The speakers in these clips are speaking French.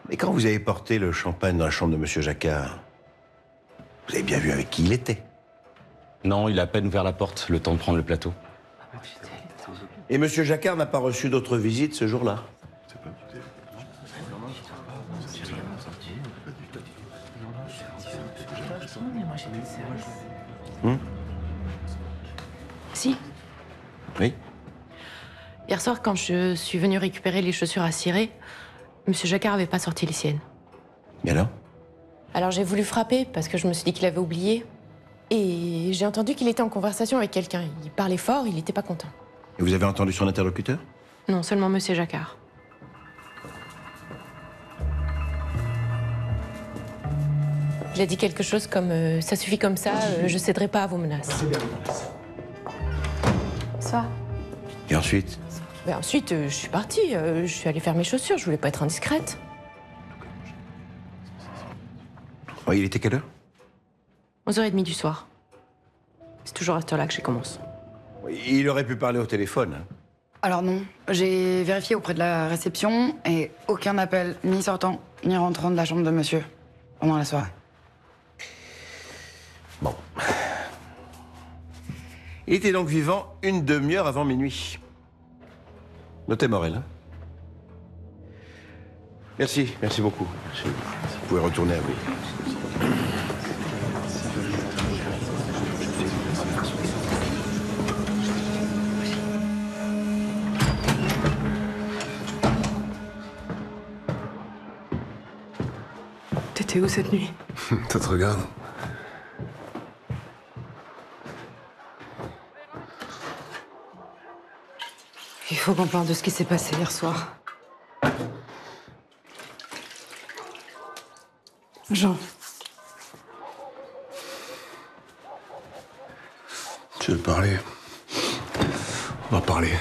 Mais quand vous avez porté le champagne dans la chambre de Monsieur Jacquard, vous avez bien vu avec qui il était. Non, il a à peine ouvert la porte, le temps de prendre le plateau. Et Monsieur Jacquard n'a pas reçu d'autres visites ce jour-là. Si. Oui. Hier soir, quand je suis venue récupérer les chaussures à cirer, Monsieur Jacquard avait pas sorti les siennes. Et alors? Alors j'ai voulu frapper parce que je me suis dit qu'il avait oublié. Et j'ai entendu qu'il était en conversation avec quelqu'un. Il parlait fort, il était pas content. Et vous avez entendu son interlocuteur? Non, seulement Monsieur Jacquard. Il a dit quelque chose comme ça suffit comme ça, je céderai pas à vos menaces. Ça. Et ensuite? Ben ensuite, je suis partie. Je suis allée faire mes chaussures. Je voulais pas être indiscrète. Oh, il était quelle heure? 11h30 du soir. C'est toujours à cette heure-là que je commence. Il aurait pu parler au téléphone. Hein. Alors non, j'ai vérifié auprès de la réception et aucun appel, ni sortant, ni rentrant de la chambre de monsieur pendant la soirée. Bon. Il était donc vivant une demi-heure avant minuit. Notez Morel. Hein. Merci beaucoup. Merci. Vous pouvez retourner à vous. T'étais où cette nuit? Ça te regarde. Il faut qu'on parle de ce qui s'est passé hier soir. Jean. Tu veux parler? On va parler.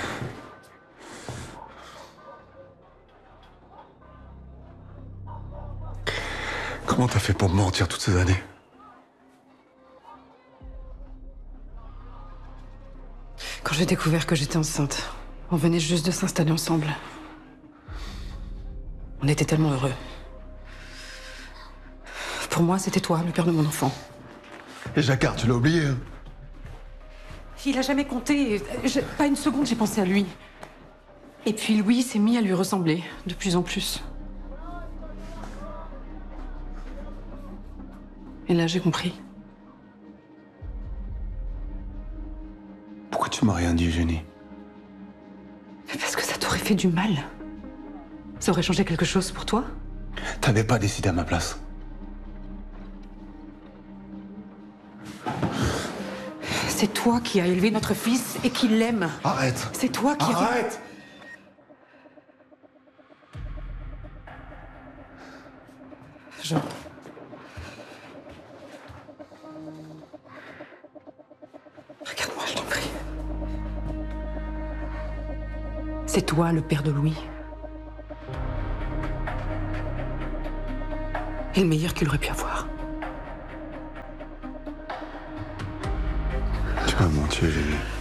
Comment t'as fait pour me mentir toutes ces années? Quand j'ai découvert que j'étais enceinte, on venait juste de s'installer ensemble. On était tellement heureux. Pour moi, c'était toi, le père de mon enfant. Et Jacquard, tu l'as oublié, hein? Il a jamais compté. Pas une seconde, j'ai pensé à lui. Et puis Louis s'est mis à lui ressembler, de plus en plus. Et là, j'ai compris. Pourquoi tu m'as rien dit, Eugénie? Parce que ça t'aurait fait du mal. Ça aurait changé quelque chose pour toi? T'avais pas décidé à ma place. C'est toi qui as élevé notre fils et qui l'aime. Arrête! C'est toi qui... Arrête! Jean. Regarde-moi, je t'en prie. C'est toi le père de Louis. Et le meilleur qu'il aurait pu avoir. Tu m'as menti, Eugénie.